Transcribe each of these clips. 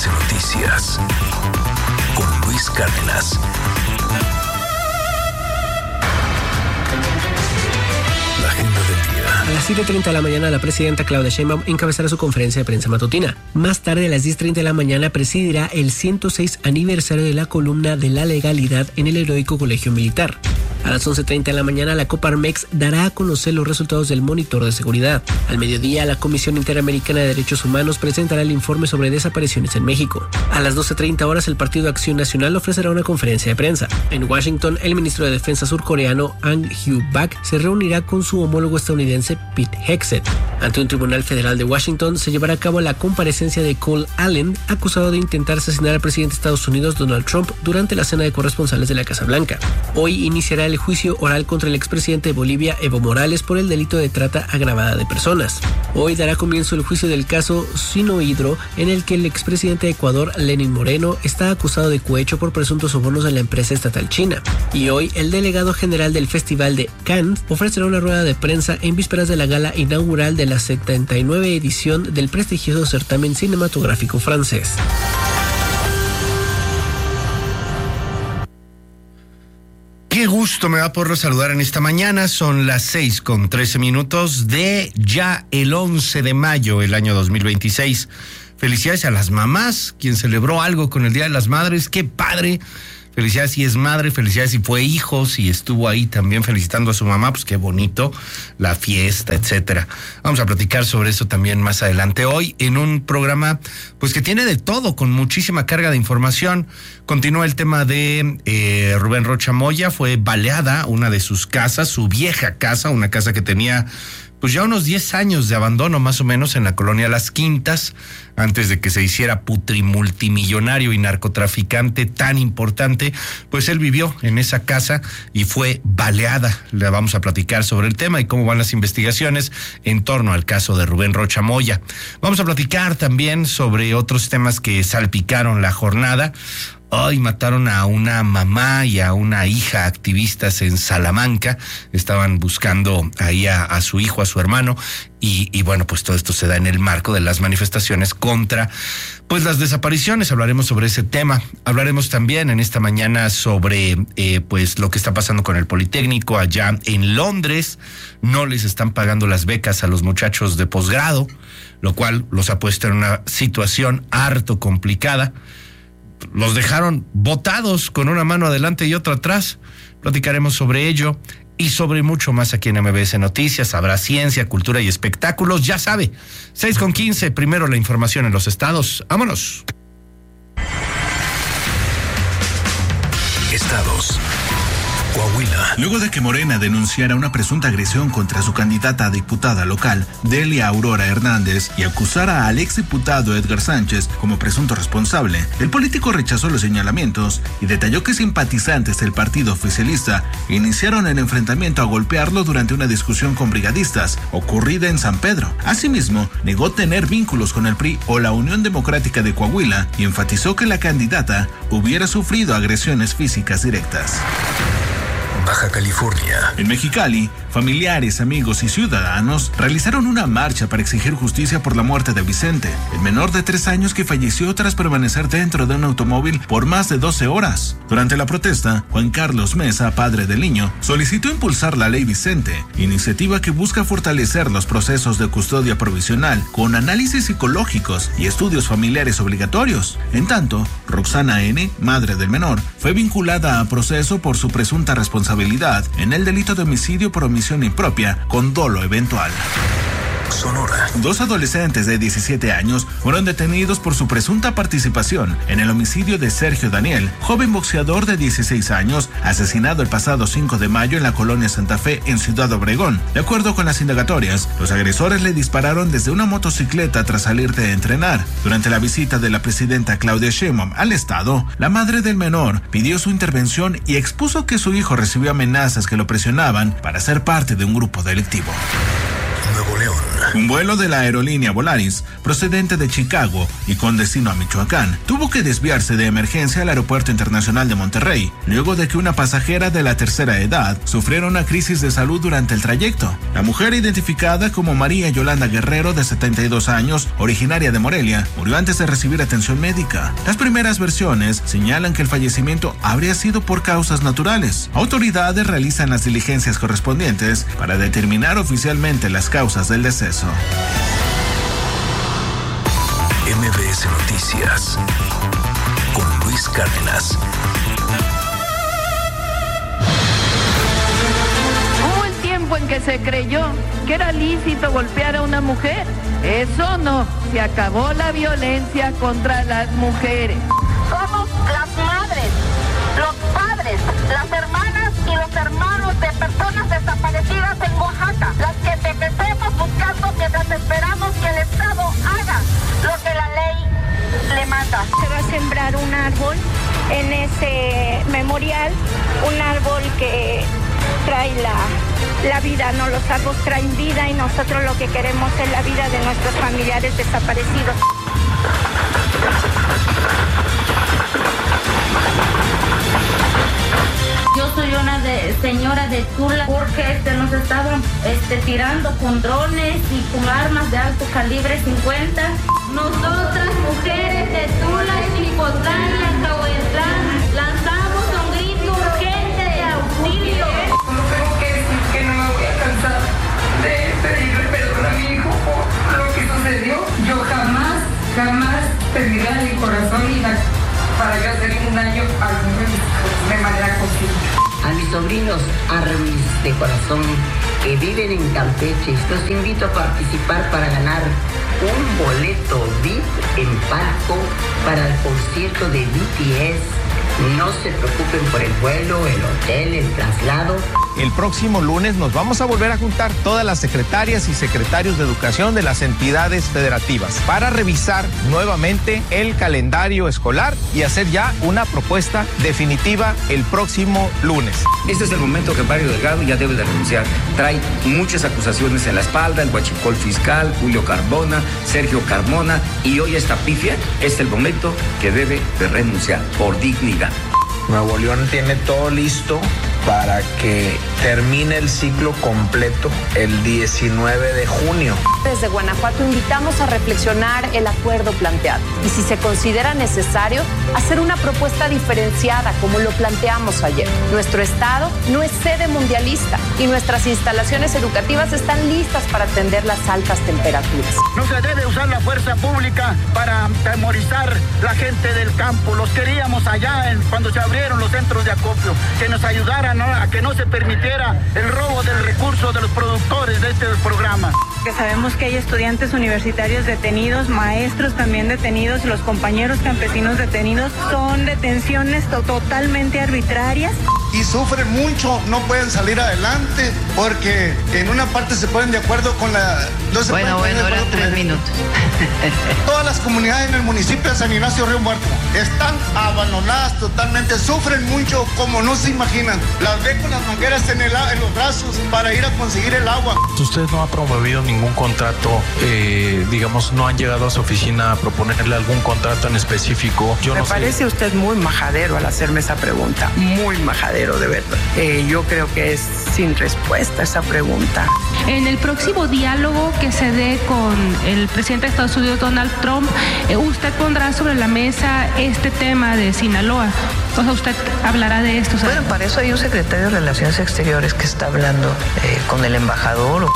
Noticias con Luis Cárdenas. La agenda del día. A las 7:30 de la mañana, la presidenta Claudia Sheinbaum encabezará su conferencia de prensa matutina. Más tarde, a las 10:30 de la mañana, presidirá el 106 aniversario de la columna de la legalidad en el heroico Colegio Militar. A las 11:30 de la mañana, la Coparmex dará a conocer los resultados del monitor de seguridad. Al mediodía, la Comisión Interamericana de Derechos Humanos presentará el informe sobre desapariciones en México. A las 12:30 horas, el Partido Acción Nacional ofrecerá una conferencia de prensa. En Washington, el ministro de Defensa surcoreano Ang Hyuk-bak se reunirá con su homólogo estadounidense Pete Hegseth. Ante un tribunal federal de Washington se llevará a cabo la comparecencia de Cole Allen, acusado de intentar asesinar al presidente de Estados Unidos Donald Trump durante la cena de corresponsales de la Casa Blanca. Hoy iniciará el juicio oral contra el expresidente de Bolivia, Evo Morales, por el delito de trata agravada de personas. Hoy dará comienzo el juicio del caso Sinohydro, en el que el expresidente de Ecuador, Lenín Moreno, está acusado de cohecho por presuntos sobornos de la empresa estatal china. Y hoy, el delegado general del Festival de Cannes ofrecerá una rueda de prensa en vísperas de la gala inaugural de la 79 edición del prestigioso certamen cinematográfico francés. Qué gusto me da poderlo saludar en esta mañana. Son las 6:13 de ya el 11 de mayo del año 2026. Felicidades a las mamás, quien celebró algo con el Día de las Madres. ¡Qué padre! Felicidades si es madre, felicidades si fue hijo, si estuvo ahí también felicitando a su mamá, pues qué bonito, la fiesta, etcétera. Vamos a platicar sobre eso también más adelante hoy en un programa pues que tiene de todo, con muchísima carga de información. Continúa el tema de Rubén Rocha Moya. Fue baleada una de sus casas, su vieja casa, una casa que tenía pues ya unos 10 años de abandono más o menos en la colonia Las Quintas, antes de que se hiciera putrimultimillonario y narcotraficante tan importante. Pues él vivió en esa casa y fue baleada. Le vamos a platicar sobre el tema y cómo van las investigaciones en torno al caso de Rubén Rocha Moya. Vamos a platicar también sobre otros temas que salpicaron la jornada. Hoy mataron a una mamá y a una hija activistas en Salamanca. Estaban buscando ahí a su hijo, a su hermano. Y bueno, pues todo esto se da en el marco de las manifestaciones contra pues las desapariciones. Hablaremos sobre ese tema. Hablaremos también en esta mañana sobre pues lo que está pasando con el Politécnico allá en Londres. No les están pagando las becas a los muchachos de posgrado, lo cual los ha puesto en una situación harto complicada. Los dejaron botados con una mano adelante y otra atrás. Platicaremos sobre ello y sobre mucho más aquí en MBS Noticias. Habrá ciencia, cultura y espectáculos. Ya sabe, 6:15, primero la información en los estados. ¡Vámonos! Estados. Coahuila. Luego de que Morena denunciara una presunta agresión contra su candidata a diputada local, Delia Aurora Hernández, y acusara al exdiputado Edgar Sánchez como presunto responsable, el político rechazó los señalamientos y detalló que simpatizantes del partido oficialista iniciaron el enfrentamiento a golpearlo durante una discusión con brigadistas ocurrida en San Pedro. Asimismo, negó tener vínculos con el PRI o la Unión Democrática de Coahuila y enfatizó que la candidata hubiera sufrido agresiones físicas directas. Baja California. En Mexicali, familiares, amigos y ciudadanos realizaron una marcha para exigir justicia por la muerte de Vicente, el menor de 3 años que falleció tras permanecer dentro de un automóvil por más de 12 horas. Durante la protesta, Juan Carlos Mesa, padre del niño, solicitó impulsar la Ley Vicente, iniciativa que busca fortalecer los procesos de custodia provisional con análisis psicológicos y estudios familiares obligatorios. En tanto, Roxana N., madre del menor, fue vinculada a proceso por su presunta responsabilidad en el delito de homicidio por omisión impropia con dolo eventual. Sonora. 2 adolescentes de 17 años fueron detenidos por su presunta participación en el homicidio de Sergio Daniel, joven boxeador de 16 años, asesinado el pasado 5 de mayo en la colonia Santa Fe en Ciudad Obregón. De acuerdo con las indagatorias, los agresores le dispararon desde una motocicleta tras salir de entrenar. Durante la visita de la presidenta Claudia Sheinbaum al estado, la madre del menor pidió su intervención y expuso que su hijo recibió amenazas que lo presionaban para ser parte de un grupo delictivo. Nuevo León. Un vuelo de la aerolínea Volaris, procedente de Chicago y con destino a Michoacán, tuvo que desviarse de emergencia al Aeropuerto Internacional de Monterrey, luego de que una pasajera de la tercera edad sufriera una crisis de salud durante el trayecto. La mujer, identificada como María Yolanda Guerrero, de 72 años, originaria de Morelia, murió antes de recibir atención médica. Las primeras versiones señalan que el fallecimiento habría sido por causas naturales. Autoridades realizan las diligencias correspondientes para determinar oficialmente las causas del deceso. MBS Noticias con Luis Cárdenas. Hubo el tiempo en que se creyó que era lícito golpear a una mujer. Eso no, se acabó la violencia contra las mujeres. Somos las madres, los padres, las hermanas y los hermanos de personas desaparecidas en Oaxaca, las que te crecemos buscando mientras esperamos que el Estado haga lo que la ley le manda. Se va a sembrar un árbol en ese memorial, un árbol que trae la vida, ¿no? Los árboles traen vida y nosotros lo que queremos es la vida de nuestros familiares desaparecidos. Yo soy una señora de Tula porque nos estaban tirando con drones y con armas de alto calibre 50. Nosotras, mujeres de Tula, Chicotlán y Acahuetlán, lanzamos un grito urgente de auxilio. No tengo que decir que no me voy a cansar de pedirle perdón a mi hijo por lo que sucedió. Yo jamás pediré a mi corazón para yo hacer un daño a alguno de mis hijos de manera consciente. A mis sobrinos Armis de corazón que viven en Campeche, los invito a participar para ganar un boleto VIP en palco para el concierto de BTS. No se preocupen por el vuelo, el hotel, el traslado. El próximo lunes nos vamos a volver a juntar todas las secretarias y secretarios de educación de las entidades federativas para revisar nuevamente el calendario escolar y hacer ya una propuesta definitiva el próximo lunes. Este es el momento que Mario Delgado ya debe de renunciar. Trae muchas acusaciones en la espalda, el huachicol fiscal, Julio Carbona, Sergio Carmona, y hoy esta pifia es el momento que debe de renunciar por dignidad. Nuevo León tiene todo listo para que termine el ciclo completo el 19 de junio. Desde Guanajuato invitamos a reflexionar el acuerdo planteado y, si se considera necesario, hacer una propuesta diferenciada como lo planteamos ayer. Nuestro estado no es sede mundialista y nuestras instalaciones educativas están listas para atender las altas temperaturas. No se debe usar la fuerza pública para atemorizar la gente del campo. Los queríamos allá cuando se abrieron los centros de acopio, que nos ayudaran a que no se permitiera el robo del recurso de los productores de este programa. Que sabemos que hay estudiantes universitarios detenidos, maestros también detenidos, los compañeros campesinos detenidos. Son detenciones totalmente arbitrarias. Y sufren mucho, no pueden salir adelante porque en una parte se ponen de acuerdo con la... Bueno, eran 3 minutos. Todas las comunidades en el municipio de San Ignacio Río Muerto están abandonadas totalmente, sufren mucho como no se imaginan. Las ven con las mangueras en los brazos para ir a conseguir el agua. Usted no ha promovido ningún contrato, digamos, no han llegado a su oficina a proponerle algún contrato en específico. Me parece usted muy majadero al hacerme esa pregunta, muy majadero de verdad. Yo creo que es sin respuesta esa pregunta. En el próximo diálogo que se dé con el presidente de Estados Unidos, Donald Trump, usted pondrá sobre la mesa este tema de Sinaloa. O sea, usted hablará de esto. Bueno, para eso hay un secretario de Relaciones Exteriores que está hablando con el embajador.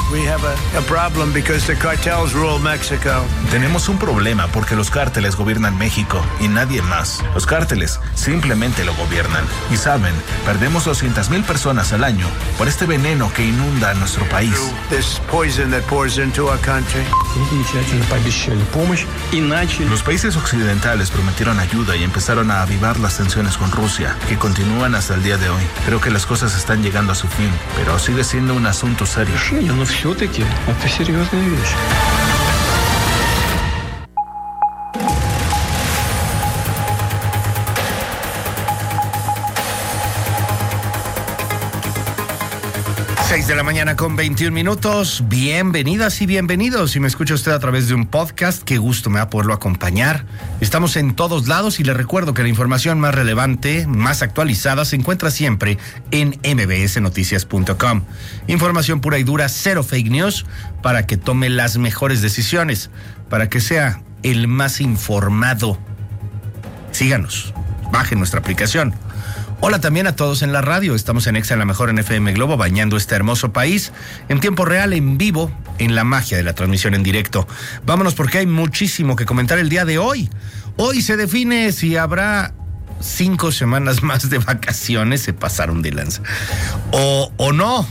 Tenemos un problema porque los cárteles gobiernan México y nadie más. Los cárteles simplemente lo gobiernan. Y saben, perdemos 200,000 personas al año por este veneno que inunda a nuestro país. Los países occidentales prometieron ayuda y empezaron a avivar las tensiones con Rusia, que continúan hasta el día de hoy. Creo que las cosas están llegando a su fin, pero sigue siendo un asunto serio. 6 de la mañana con 21 minutos. Bienvenidas y bienvenidos. Si me escucha usted a través de un podcast, qué gusto me da poderlo acompañar. Estamos en todos lados y le recuerdo que la información más relevante, más actualizada, se encuentra siempre en mbsnoticias.com. Información pura y dura, cero fake news, para que tome las mejores decisiones, para que sea el más informado. Síganos, bajen nuestra aplicación. Hola también a todos en la radio. Estamos en Exa, en la mejor en FM Globo, bañando este hermoso país en tiempo real, en vivo, en la magia de la transmisión en directo. Vámonos porque hay muchísimo que comentar el día de hoy. Hoy se define si habrá 5 semanas más de vacaciones. Se pasaron de lanza. O no.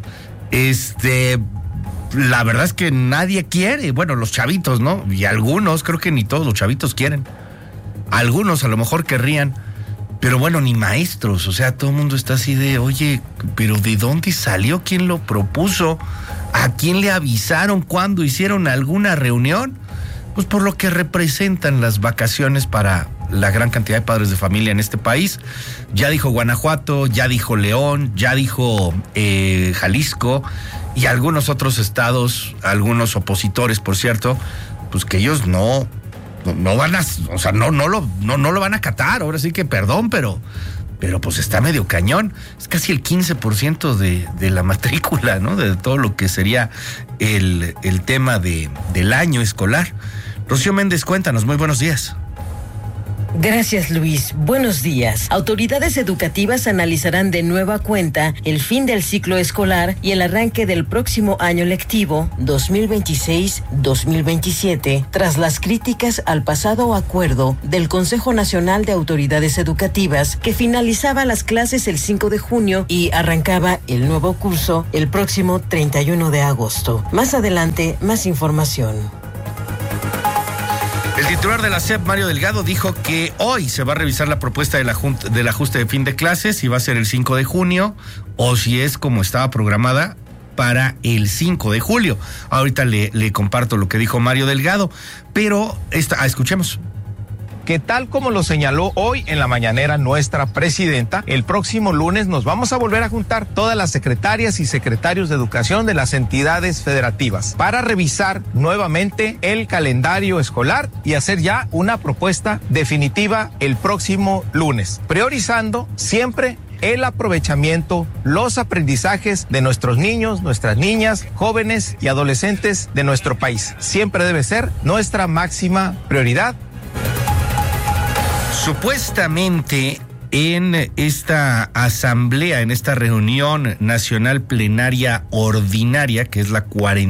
La verdad es que nadie quiere. Bueno, los chavitos, ¿no? Y algunos, creo que ni todos los chavitos quieren. Algunos a lo mejor querrían. Pero bueno, ni maestros, o sea, todo el mundo está así de, oye, pero ¿de dónde salió? ¿Quién lo propuso? ¿A quién le avisaron? ¿Cuándo hicieron alguna reunión? Pues por lo que representan las vacaciones para la gran cantidad de padres de familia en este país. Ya dijo Guanajuato, ya dijo León, ya dijo Jalisco y algunos otros estados, algunos opositores, por cierto, pues que ellos no van a, o sea, no lo van a acatar. Ahora sí que perdón, pero pues está medio cañón. Es casi el 15% de la matrícula, ¿no? De todo lo que sería el tema del año escolar. Rocío Méndez, cuéntanos, muy buenos días. Gracias, Luis. Buenos días. Autoridades educativas analizarán de nueva cuenta el fin del ciclo escolar y el arranque del próximo año lectivo 2026-2027, tras las críticas al pasado acuerdo del Consejo Nacional de Autoridades Educativas, que finalizaba las clases el 5 de junio y arrancaba el nuevo curso el próximo 31 de agosto. Más adelante, más información. El titular de la SEP, Mario Delgado, dijo que hoy se va a revisar la propuesta del ajuste de fin de clases, si va a ser el 5 de junio o si es como estaba programada para el 5 de julio. Ahorita le comparto lo que dijo Mario Delgado, pero escuchemos. Que tal como lo señaló hoy en la mañanera nuestra presidenta, el próximo lunes nos vamos a volver a juntar todas las secretarias y secretarios de educación de las entidades federativas para revisar nuevamente el calendario escolar y hacer ya una propuesta definitiva el próximo lunes, priorizando siempre el aprovechamiento, los aprendizajes de nuestros niños, nuestras niñas, jóvenes y adolescentes de nuestro país. Siempre debe ser nuestra máxima prioridad. Supuestamente en esta asamblea, en esta reunión nacional plenaria ordinaria, que es la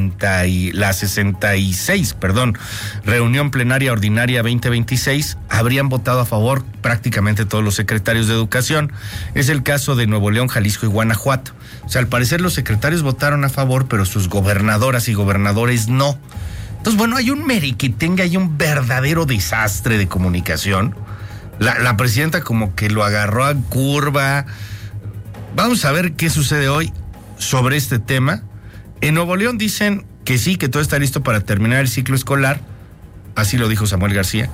66, reunión plenaria ordinaria 2026, habrían votado a favor prácticamente todos los secretarios de educación. Es el caso de Nuevo León, Jalisco y Guanajuato. O sea, al parecer los secretarios votaron a favor, pero sus gobernadoras y gobernadores no. Entonces, bueno, hay un merequetengue, hay un verdadero desastre de comunicación. La presidenta como que lo agarró a curva. Vamos a ver qué sucede hoy sobre este tema. En Nuevo León dicen que sí, que todo está listo para terminar el ciclo escolar. Así lo dijo Samuel García.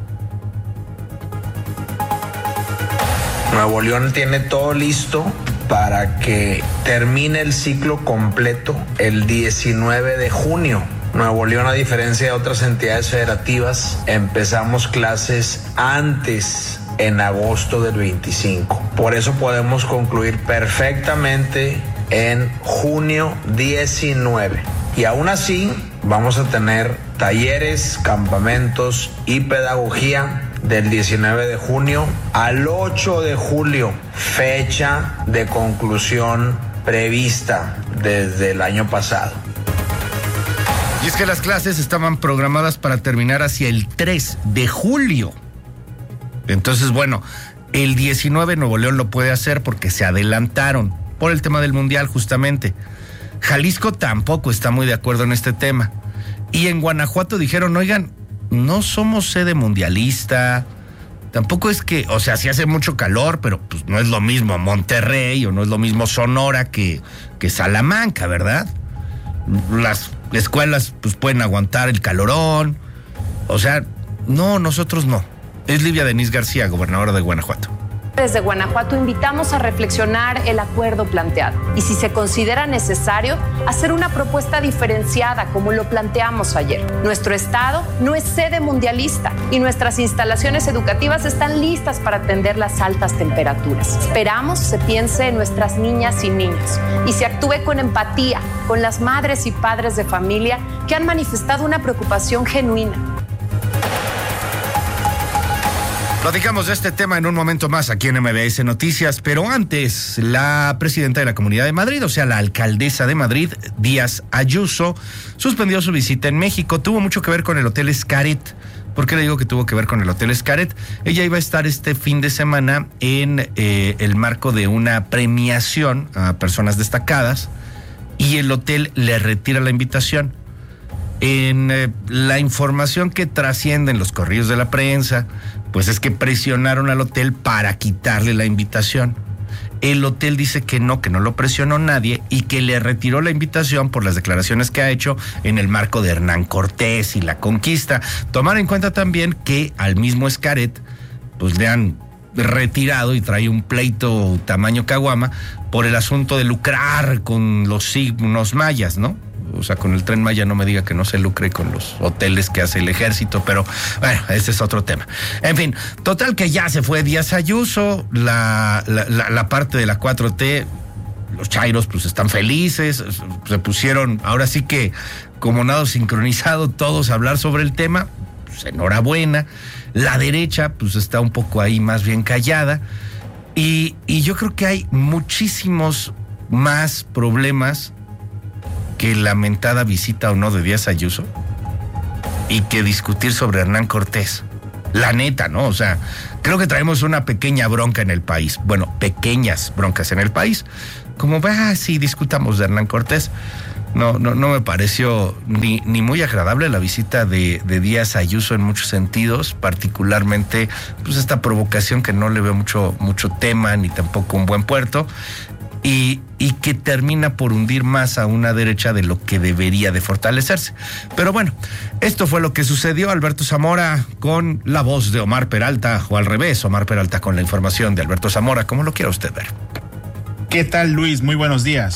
Nuevo León tiene todo listo para que termine el ciclo completo el 19 de junio. Nuevo León, a diferencia de otras entidades federativas, empezamos clases antes, en agosto del 25. Por eso podemos concluir perfectamente en junio 19. Y aún así, vamos a tener talleres, campamentos y pedagogía del 19 de junio al 8 de julio, fecha de conclusión prevista desde el año pasado. Y es que las clases estaban programadas para terminar hacia el 3 de julio. Entonces, bueno, el 19 Nuevo León lo puede hacer porque se adelantaron por el tema del Mundial, justamente. Jalisco tampoco está muy de acuerdo en este tema. Y en Guanajuato dijeron, oigan, no somos sede mundialista. Tampoco es que, o sea, sí hace mucho calor, pero pues no es lo mismo Monterrey o no es lo mismo Sonora que Salamanca, ¿verdad? Las escuelas pues pueden aguantar el calorón. O sea, no, nosotros no. Es Livia Denise García, gobernadora de Guanajuato. Desde Guanajuato invitamos a reflexionar el acuerdo planteado y, si se considera necesario, hacer una propuesta diferenciada como lo planteamos ayer. Nuestro estado no es sede mundialista y nuestras instalaciones educativas están listas para atender las altas temperaturas. Esperamos se piense en nuestras niñas y niños y se actúe con empatía con las madres y padres de familia que han manifestado una preocupación genuina. Platicamos de este tema en un momento más aquí en MBS Noticias, pero antes, la presidenta de la Comunidad de Madrid, o sea, la alcaldesa de Madrid, Díaz Ayuso, suspendió su visita en México. Tuvo mucho que ver con el Hotel Xcaret. ¿Por qué le digo que tuvo que ver con el Hotel Xcaret? Ella iba a estar este fin de semana en el marco de una premiación a personas destacadas y el hotel le retira la invitación. En la información que trasciende en los correos de la prensa, pues es que presionaron al hotel para quitarle la invitación. El hotel dice que no lo presionó nadie y que le retiró la invitación por las declaraciones que ha hecho en el marco de Hernán Cortés y la conquista. Tomar en cuenta también que al mismo Xcaret pues le han retirado y trae un pleito tamaño caguama por el asunto de lucrar con los signos mayas, ¿no? O sea, con el Tren Maya no me diga que no se lucre con los hoteles que hace el ejército, pero bueno, ese es otro tema. En fin, total que ya se fue Díaz Ayuso, la parte de la 4T, los chairos pues están felices, se pusieron ahora sí que como nado sincronizado todos a hablar sobre el tema, pues enhorabuena. La derecha pues está un poco ahí más bien callada y yo creo que hay muchísimos más problemas que lamentada visita o no de Díaz Ayuso y que discutir sobre Hernán Cortés. La neta, ¿no? O sea, creo que traemos una pequeña bronca en el país. Bueno, pequeñas broncas en el país. Como, sí, discutamos de Hernán Cortés. No me pareció ni muy agradable la visita de Díaz Ayuso en muchos sentidos, particularmente pues esta provocación que no le veo mucho tema ni tampoco un buen puerto. Y que termina por hundir más a una derecha de lo que debería de fortalecerse. Pero bueno, esto fue lo que sucedió. Alberto Zamora con la voz de Omar Peralta, o al revés, Omar Peralta con la información de Alberto Zamora, como lo quiera usted ver. ¿Qué tal, Luis? Muy buenos días.